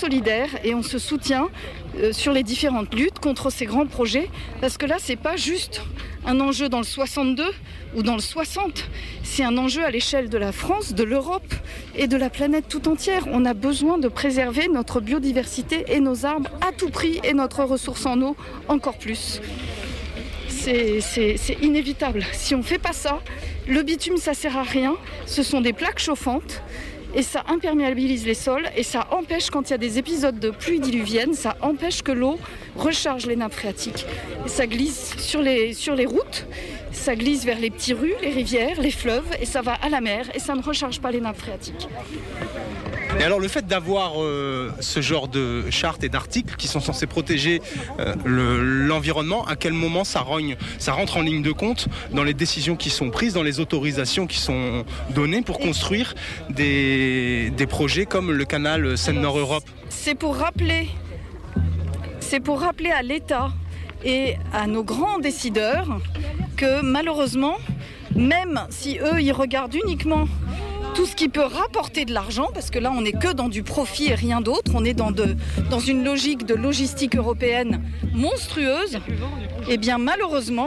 solidaires et on se soutient sur les différentes luttes contre ces grands projets. Parce que là, c'est pas juste un enjeu dans le 62 ou dans le 60. C'est un enjeu à l'échelle de la France, de l'Europe et de la planète tout entière. On a besoin de préserver notre biodiversité et nos arbres à tout prix et notre ressource en eau encore plus. C'est inévitable. Si on ne fait pas ça, le bitume, ça ne sert à rien. Ce sont des plaques chauffantes et ça imperméabilise les sols et ça empêche, quand il y a des épisodes de pluie diluvienne, ça empêche que l'eau recharge les nappes phréatiques. Et ça glisse sur les routes, ça glisse vers les petits rues, les rivières, les fleuves et ça va à la mer et ça ne recharge pas les nappes phréatiques. Et alors le fait d'avoir ce genre de chartes et d'articles qui sont censés protéger l'environnement, à quel moment ça rentre en ligne de compte dans les décisions qui sont prises, dans les autorisations qui sont données pour construire des projets comme le canal Seine-Nord-Europe ? C'est pour rappeler à l'État et à nos grands décideurs que malheureusement, même si eux ils regardent uniquement tout ce qui peut rapporter de l'argent, parce que là on n'est que dans du profit et rien d'autre, on est dans une logique de logistique européenne monstrueuse, et bien malheureusement,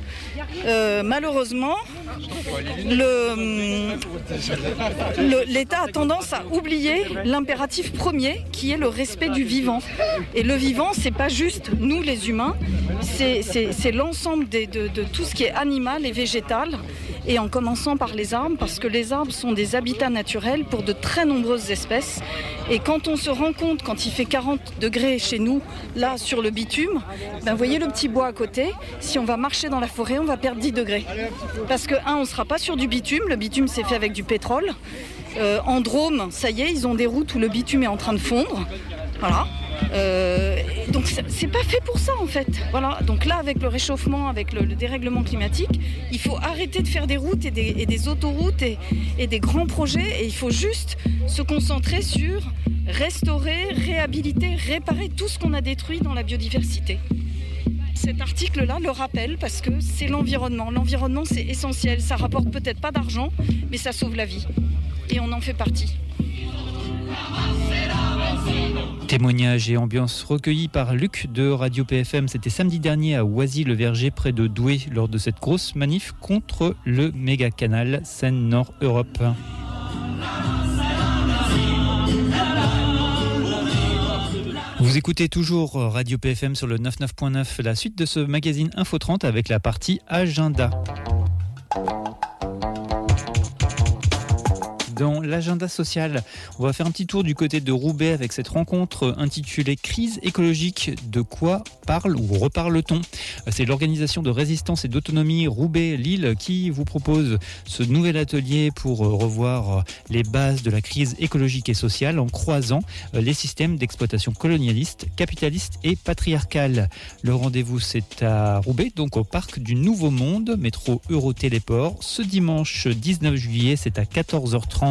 l'État a tendance à oublier l'impératif premier qui est le respect du vivant. Et le vivant, c'est pas juste nous les humains, c'est l'ensemble de tout ce qui est animal et végétal. Et en commençant par les arbres, parce que les arbres sont des habitats naturels pour de très nombreuses espèces. Et quand on se rend compte, quand il fait 40 degrés chez nous, là sur le bitume, vous voyez le petit bois à côté, si on va marcher dans la forêt, on va perdre 10 degrés. Parce que, on ne sera pas sur du bitume, le bitume c'est fait avec du pétrole. En Drôme, ça y est, ils ont des routes où le bitume est en train de fondre. Voilà. Donc c'est pas fait pour ça en fait. Voilà. Donc là avec le réchauffement, avec le dérèglement climatique, il faut arrêter de faire des routes et des autoroutes et des grands projets et il faut juste se concentrer sur restaurer, réhabiliter, réparer tout ce qu'on a détruit dans la biodiversité. Cet article-là le rappelle parce que c'est l'environnement. L'environnement c'est essentiel, ça rapporte peut-être pas d'argent, mais ça sauve la vie. Et on en fait partie. Témoignages et ambiance recueillis par Luc de Radio PFM. C'était samedi dernier à Oisy-le-Verger, près de Douai, lors de cette grosse manif contre le méga canal Seine-Nord-Europe. Vous écoutez toujours Radio PFM sur le 99.9, la suite de ce magazine Info 30 avec la partie Agenda. Dans l'agenda social, on va faire un petit tour du côté de Roubaix avec cette rencontre intitulée « Crise écologique, de quoi parle ou reparle-t-on ?» C'est l'organisation de résistance et d'autonomie Roubaix-Lille qui vous propose ce nouvel atelier pour revoir les bases de la crise écologique et sociale en croisant les systèmes d'exploitation colonialiste, capitaliste et patriarcale. Le rendez-vous, c'est à Roubaix, donc au parc du Nouveau Monde, métro Eurotéléport. Ce dimanche 19 juillet, c'est à 14h30.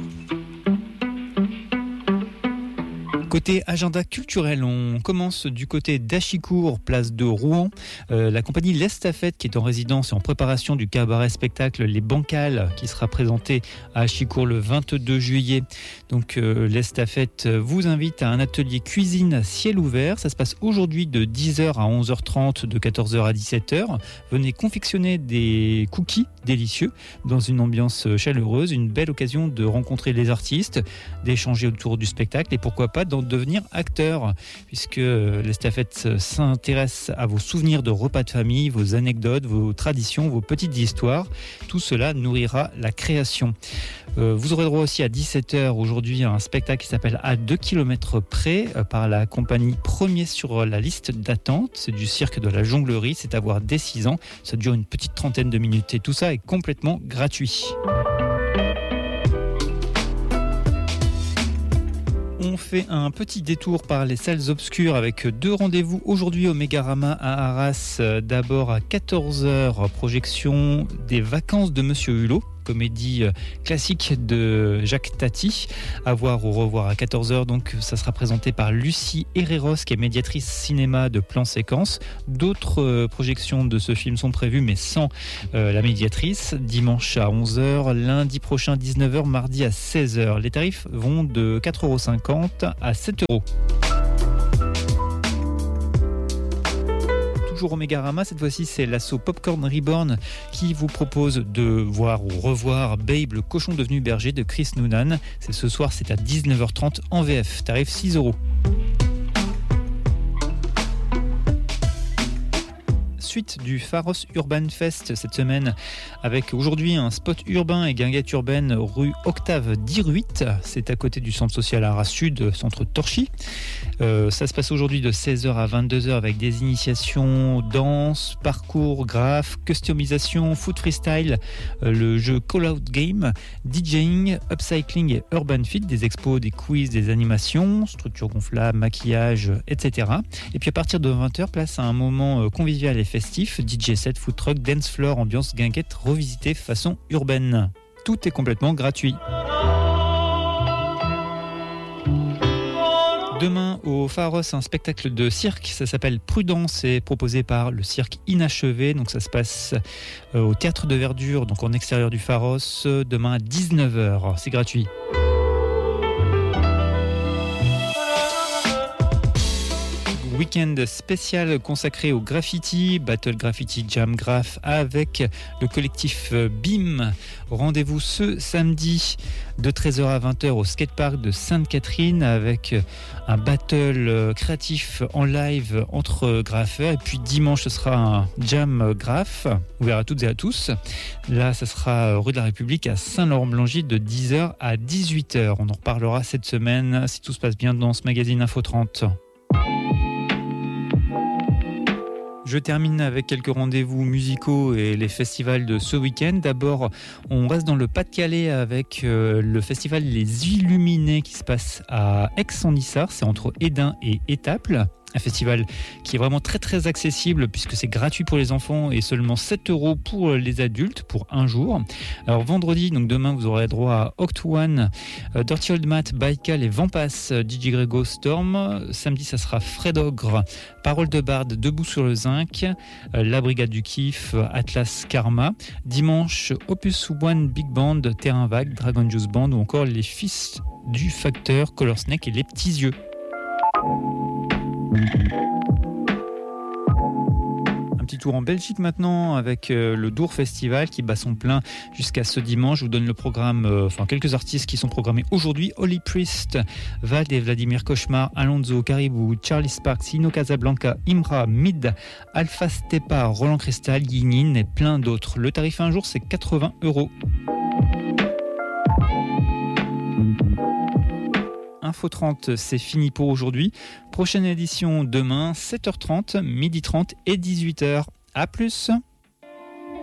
Côté agenda culturel, on commence du côté d'Achicourt, place de Rouen. La compagnie L'Estafette, qui est en résidence et en préparation du cabaret-spectacle Les Bancales, qui sera présenté à Achicourt le 22 juillet. Donc L'Estafette vous invite à un atelier cuisine à ciel ouvert. Ça se passe aujourd'hui de 10h à 11h30, de 14h à 17h. Venez confectionner des cookies délicieux dans une ambiance chaleureuse. Une belle occasion de rencontrer les artistes, d'échanger autour du spectacle et pourquoi pas d'en devenir acteur, puisque l'Estafette s'intéresse à vos souvenirs de repas de famille, vos anecdotes, vos traditions, vos petites histoires. Tout cela nourrira la création. Vous aurez droit aussi à 17h aujourd'hui à un spectacle qui s'appelle À 2 km près par la compagnie Premier sur la liste d'attente. C'est du cirque de la jonglerie, c'est à voir dès 6 ans. Ça dure une petite trentaine de minutes et tout ça est complètement gratuit. On fait un petit détour par les salles obscures avec 2 rendez-vous aujourd'hui au Mégarama à Arras. D'abord à 14h, projection des vacances de Monsieur Hulot, comédie classique de Jacques Tati. À voir ou revoir à 14h. Donc, ça sera présenté par Lucie Herreros, qui est médiatrice cinéma de plan séquence. D'autres projections de ce film sont prévues, mais sans la médiatrice. Dimanche à 11h, lundi prochain 19h, mardi à 16h. Les tarifs vont de 4,50 € à 7 €. Toujours au Mégarama, cette fois-ci c'est l'asso Popcorn Reborn qui vous propose de voir ou revoir Babe, le cochon devenu berger de Chris Noonan. C'est ce soir, c'est à 19h30 en VF, tarif 6 €. Suite du Pharos Urban Fest cette semaine avec aujourd'hui un spot urbain et guinguette urbaine rue Octave Diruit. C'est à côté du centre social Arras Sud, centre Torchy. Ça se passe aujourd'hui de 16h à 22h avec des initiations danse, parcours, graphes, customisation, foot freestyle, le jeu Call Out Game, DJing, upcycling et urban fit, des expos, des quiz, des animations, structure gonflable, maquillage, etc. Et puis à partir de 20h, place à un moment convivial et festif, DJ set, food truck, dance floor, ambiance guinguette revisitée façon urbaine. Tout est complètement gratuit. Demain au Pharos, un spectacle de cirque, ça s'appelle Prudence, c'est proposé par le cirque Inachevé, donc ça se passe au Théâtre de Verdure, donc en extérieur du Pharos, demain à 19h, c'est gratuit. Week-end spécial consacré au graffiti, Battle Graffiti Jam Graph avec le collectif BIM. Rendez-vous ce samedi de 13h à 20h au skatepark de Sainte-Catherine avec un battle créatif en live entre graffeurs. Et puis dimanche, ce sera un Jam Graph ouvert à toutes et à tous. Là, ça sera rue de la République à Saint-Laurent-Blangy de 10h à 18h. On en reparlera cette semaine si tout se passe bien dans ce magazine Info 30. Je termine avec quelques rendez-vous musicaux et les festivals de ce week-end. D'abord, on reste dans le Pas-de-Calais avec le festival Les Illuminés qui se passe à Aix-en-Issart. C'est entre Hesdin et Étaples. Un festival qui est vraiment très très accessible puisque c'est gratuit pour les enfants et seulement 7 € pour les adultes pour un jour. Alors vendredi, donc demain, vous aurez droit à Octoone, Dirty Old Matt, Baikal et Vampas, DJ Grego Storm. Samedi, ça sera Fred Ogre, Parole de Barde, Debout sur le Zinc, La Brigade du Kiff, Atlas Karma. Dimanche, Opus One Big Band, Terrain Vague, Dragon Juice Band ou encore les Fils du Facteur, Color Snake et Les Petits Yeux. Un petit tour en Belgique maintenant avec le Dour Festival qui bat son plein jusqu'à ce dimanche. Je vous donne le programme, quelques artistes qui sont programmés aujourd'hui. Holy Priest, Vald et Vladimir Cauchemar, Alonso, Caribou, Charlie Sparks, Sino Casablanca, Imra, Mid, Alpha Stepa, Roland Cristal, Yinin et plein d'autres. Le tarif un jour, c'est 80 €. Info 30, c'est fini pour aujourd'hui. Prochaine édition demain, 7h30, 12h30 et 18h. À plus!